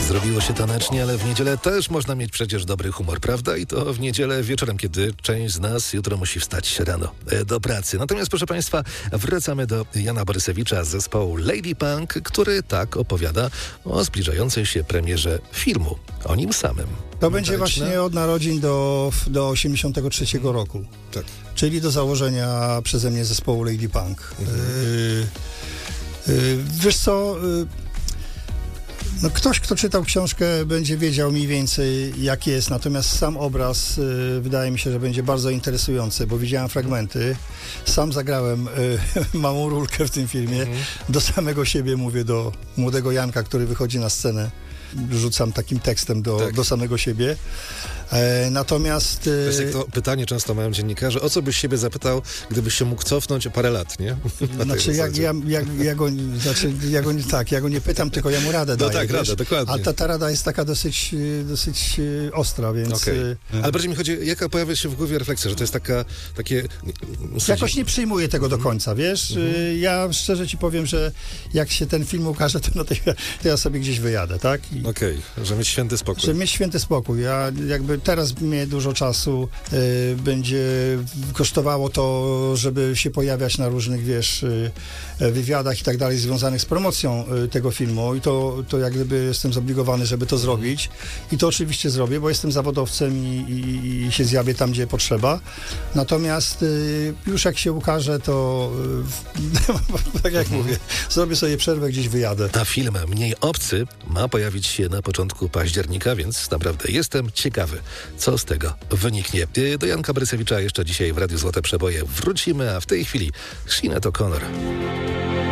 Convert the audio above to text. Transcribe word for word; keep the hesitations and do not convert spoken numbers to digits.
Zrobiło się tanecznie, ale w niedzielę też można mieć przecież dobry humor, prawda? I to w niedzielę wieczorem, kiedy część z nas jutro musi wstać rano do pracy. Natomiast, proszę Państwa, wracamy do Jana Borysewicza z zespołu Lady Punk, który tak opowiada o zbliżającej się premierze filmu o nim samym. To będzie właśnie od narodzin do, do osiemdziesiątego trzeciego roku. Tak. Czyli do założenia przeze mnie zespołu Lady Punk. Mhm. Yy, yy, wiesz co... Yy, No ktoś, kto czytał książkę, będzie wiedział mniej więcej, jak jest, natomiast sam obraz y, wydaje mi się, że będzie bardzo interesujący, bo widziałem fragmenty, sam zagrałem y, małą rulkę w tym filmie, mhm. do samego siebie mówię, do młodego Janka, który wychodzi na scenę, rzucam takim tekstem do, tak. do samego siebie. E, natomiast... To jest jak to pytanie często mają dziennikarze, o co byś siebie zapytał, gdybyś się mógł cofnąć o parę lat, nie? Znaczy, jak, ja, jak, ja, go, znaczy ja go nie tak, ja go nie pytam, tylko ja mu radę no daję. Tak, radę, dokładnie. A ta, ta rada jest taka dosyć, dosyć ostra, więc... Okay. Ale bardziej mi chodzi, jaka pojawia się w głowie refleksja, że to jest taka, takie... Jakoś nie przyjmuję tego do końca, wiesz? Mhm. Ja szczerze ci powiem, że jak się ten film ukaże, to, no to, ja, to ja sobie gdzieś wyjadę, tak? Okej, okay. Że mieć święty spokój. Że mieć święty spokój. Ja jakby teraz mnie dużo czasu y, będzie kosztowało to, żeby się pojawiać na różnych, wiesz, y, wywiadach i tak dalej, związanych z promocją y, tego filmu i to, to jak gdyby jestem zobligowany, żeby to zrobić i to oczywiście zrobię, bo jestem zawodowcem i, i, i się zjawię tam, gdzie potrzeba. Natomiast y, już jak się ukaże, to y, tak jak mhm. mówię, zrobię sobie przerwę, gdzieś wyjadę. A film Mniej obcy ma pojawić się na początku października, więc naprawdę jestem ciekawy, co z tego wyniknie. Do Janka Borysewicza jeszcze dzisiaj w Radiu Złote Przeboje wrócimy, a w tej chwili Sinéad O'Connor.